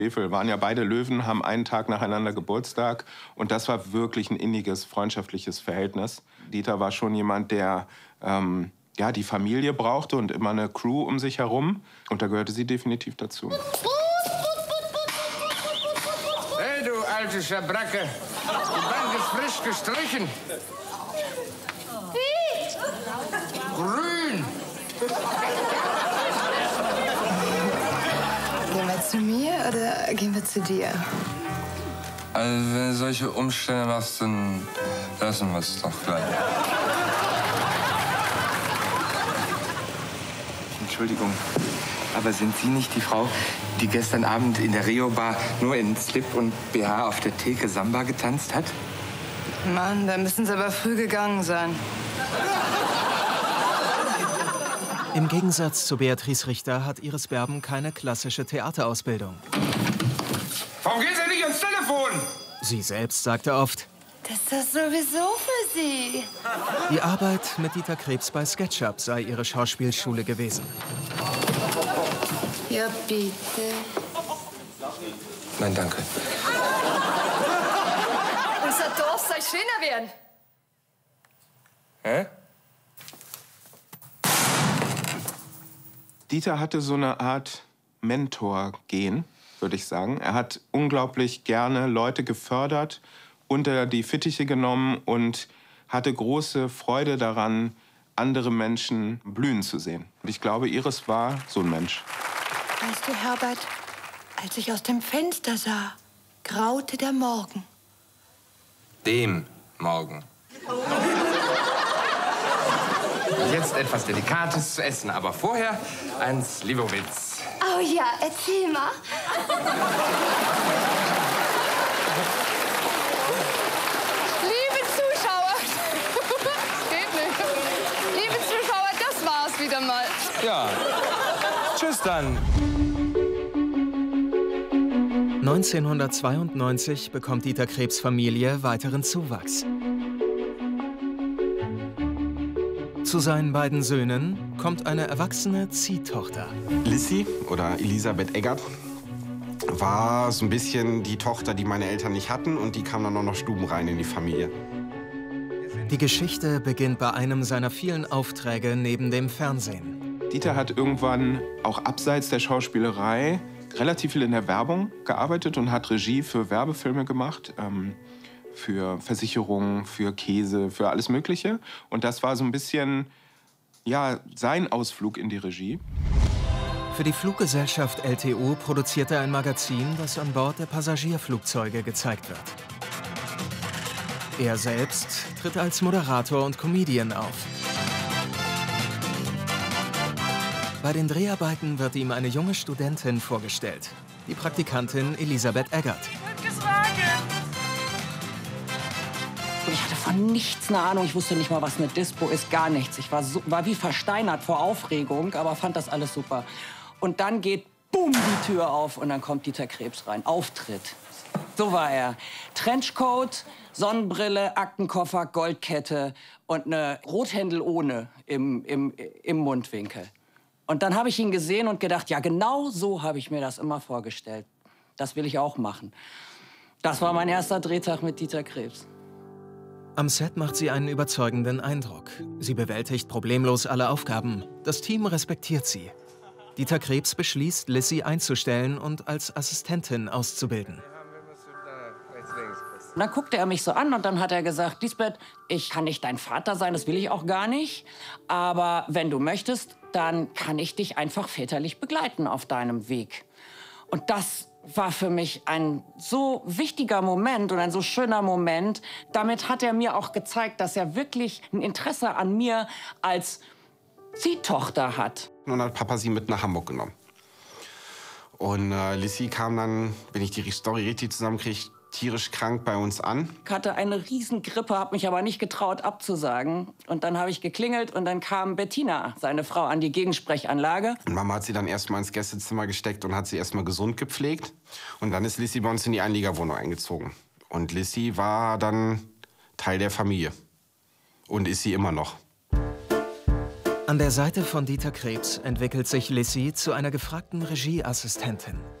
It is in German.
Wir waren ja beide Löwen, haben einen Tag nacheinander Geburtstag. Und das war wirklich ein inniges, freundschaftliches Verhältnis. Dieter war schon jemand, der ja, die Familie brauchte und immer eine Crew um sich herum. Und da gehörte sie definitiv dazu. Hey, du alte Schabracke. Die Bank ist frisch gestrichen. Wie? Grün. Gehen wir zu mir oder gehen wir zu dir? Also, wenn du solche Umstände machst, dann lassen wir es doch gleich. Entschuldigung, aber sind Sie nicht die Frau, die gestern Abend in der Rio-Bar nur in Slip und BH auf der Theke Samba getanzt hat? Mann, da müssen Sie aber früh gegangen sein. Im Gegensatz zu Beatrice Richter hat Iris Berben keine klassische Theaterausbildung. Warum gehen Sie nicht ans Telefon? Sie selbst sagte oft, Das ist das sowieso für Sie. die Arbeit mit Dieter Krebs bei SketchUp sei ihre Schauspielschule gewesen. Ja, bitte. Nein, danke. Unser Dorf soll schöner werden. Hä? Dieter hatte so eine Art Mentor-Gen, würde ich sagen. Er hat unglaublich gerne Leute gefördert, unter die Fittiche genommen und hatte große Freude daran, andere Menschen blühen zu sehen. Und ich glaube, Iris war so ein Mensch. Weißt du, Herbert, als ich aus dem Fenster sah, graute der Morgen. Dem Morgen. Jetzt etwas Delikates zu essen, aber vorher ein Slivovitz. Oh ja, erzähl mal. Liebe Zuschauer, das geht nicht. Liebe Zuschauer, das war's wieder mal. Ja. Tschüss dann. 1992 bekommt Dieter Krebs' Familie weiteren Zuwachs. Zu seinen beiden Söhnen kommt eine erwachsene Ziehtochter. Lissy, oder Elisabeth Eggert, war so ein bisschen die Tochter, die meine Eltern nicht hatten. Und die kam dann auch noch stubenrein in die Familie. Die Geschichte beginnt bei einem seiner vielen Aufträge neben dem Fernsehen. Dieter hat irgendwann auch abseits der Schauspielerei relativ viel in der Werbung gearbeitet und hat Regie für Werbefilme gemacht. Für Versicherungen, für Käse, für alles Mögliche. Und das war so ein bisschen, ja, sein Ausflug in die Regie. Für die Fluggesellschaft LTO produziert er ein Magazin, das an Bord der Passagierflugzeuge gezeigt wird. Er selbst tritt als Moderator und Comedian auf. Bei den Dreharbeiten wird ihm eine junge Studentin vorgestellt, die Praktikantin Elisabeth Eggert. Ich hatte von nichts eine Ahnung. Ich wusste nicht mal, was eine Dispo ist, gar nichts. Ich war wie versteinert vor Aufregung, aber fand das alles super. Und dann geht, bumm, die Tür auf und dann kommt Dieter Krebs rein. Auftritt. So war er. Trenchcoat, Sonnenbrille, Aktenkoffer, Goldkette und eine Rothändel ohne im Mundwinkel. Und dann habe ich ihn gesehen und gedacht, ja, genau so habe ich mir das immer vorgestellt. Das will ich auch machen. Das war mein erster Drehtag mit Dieter Krebs. Am Set macht sie einen überzeugenden Eindruck. Sie bewältigt problemlos alle Aufgaben. Das Team respektiert sie. Dieter Krebs beschließt, Lissy einzustellen und als Assistentin auszubilden. Und dann guckte er mich so an und dann hat er gesagt, Lisbeth, ich kann nicht dein Vater sein, das will ich auch gar nicht. Aber wenn du möchtest, dann kann ich dich einfach väterlich begleiten auf deinem Weg. Und das war für mich ein so wichtiger Moment und ein so schöner Moment. Damit hat er mir auch gezeigt, dass er wirklich ein Interesse an mir als Ziehtochter hat. Und dann hat Papa sie mit nach Hamburg genommen. Und Lissy kam dann, wenn ich die Story richtig zusammenkriege, tierisch krank bei uns an. Ich hatte eine Riesengrippe, habe mich aber nicht getraut abzusagen. Und dann habe ich geklingelt und dann kam Bettina, seine Frau, an die Gegensprechanlage. Und Mama hat sie dann erst mal ins Gästezimmer gesteckt und hat sie erst mal gesund gepflegt. Und dann ist Lissy bei uns in die Einliegerwohnung eingezogen. Und Lissy war dann Teil der Familie. Und ist sie immer noch. An der Seite von Dieter Krebs entwickelt sich Lissy zu einer gefragten Regieassistentin.